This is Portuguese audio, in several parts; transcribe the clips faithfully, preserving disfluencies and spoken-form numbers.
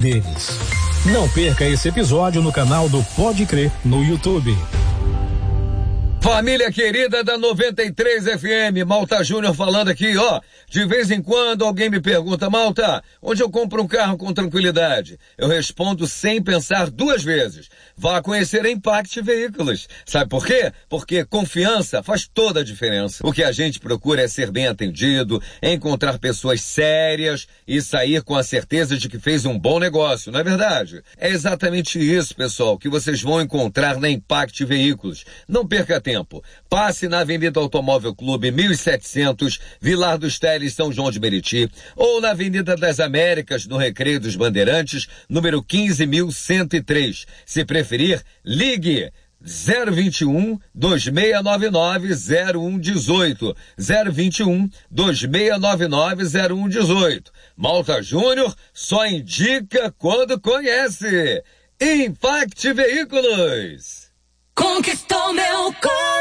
deles. Não perca esse episódio no canal do Pode Crer no YouTube. Família querida da noventa e três F M, Malta Júnior falando aqui, ó. De vez em quando alguém me pergunta, Malta, onde eu compro um carro com tranquilidade? Eu respondo sem pensar duas vezes. Vá conhecer a Impact Veículos. Sabe por quê? Porque confiança faz toda a diferença. O que a gente procura é ser bem atendido, encontrar pessoas sérias e sair com a certeza de que fez um bom negócio, não é verdade? É exatamente isso, pessoal, que vocês vão encontrar na Impact Veículos. Não perca tempo. Tempo. Passe na Avenida Automóvel Clube mil e setecentos, Vilar dos Teles, São João de Meriti, ou na Avenida das Américas, no Recreio dos Bandeirantes, número quinze mil cento e três. Se preferir, ligue zero vinte e um, dois seis nove nove, zero um um oito, zero vinte e um, dois seis nove nove, zero um um oito. Malta Júnior só indica quando conhece. Impact Veículos. Conquistou meu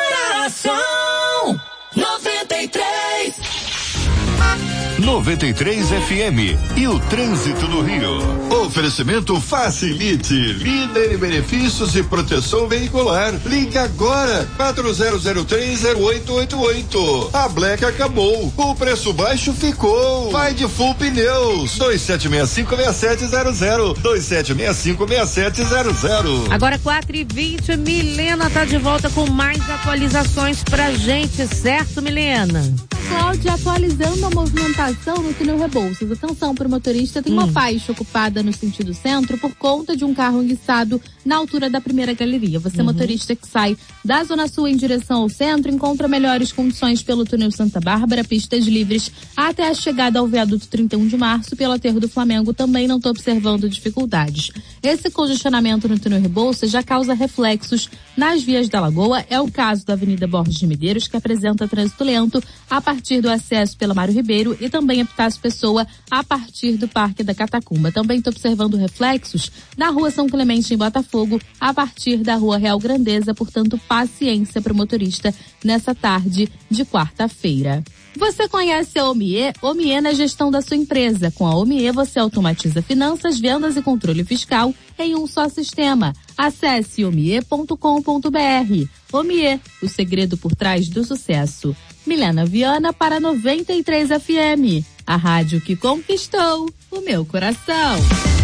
coração. noventa e três. noventa e três F M e o trânsito no Rio. Oferecimento Facilite, líder em benefícios e proteção veicular. Ligue agora, quatro zero zero três zero oito oito oito. A Black acabou, o preço baixo ficou. Vai de Full Pneus, dois sete seis cinco seis sete zero zero, dois sete seis cinco seis sete zero zero. Agora quatro e vinte, Milena tá de volta com mais atualizações pra gente, certo, Milena? Cláudia, atualizando a movimentação no túnel Rebouças. Atenção para o motorista, tem hum. uma faixa ocupada no sentido centro por conta de um carro enguiçado na altura da primeira galeria. Você, uhum. motorista que sai da Zona Sul em direção ao centro, encontra melhores condições pelo túnel Santa Bárbara, pistas livres até a chegada ao viaduto trinta e um de março, pelo aterro do Flamengo, também não estou observando dificuldades. Esse congestionamento no túnel Rebouças já causa reflexos nas vias da Lagoa. É o caso da Avenida Borges de Medeiros, que apresenta trânsito lento a partir do acesso pela Mário Ribeiro, e também Epitácio Pessoa a partir do Parque da Catacumba. Também estou observando reflexos na Rua São Clemente, em Botafogo, a partir da Rua Real Grandeza. Portanto, paciência para o motorista nessa tarde de quarta-feira. Você conhece a Omie? Omie na gestão da sua empresa. Com a Omie, você automatiza finanças, vendas e controle fiscal em um só sistema. Acesse omie ponto com ponto br. Omie, o segredo por trás do sucesso. Milena Viana para noventa e três F M, a rádio que conquistou o meu coração.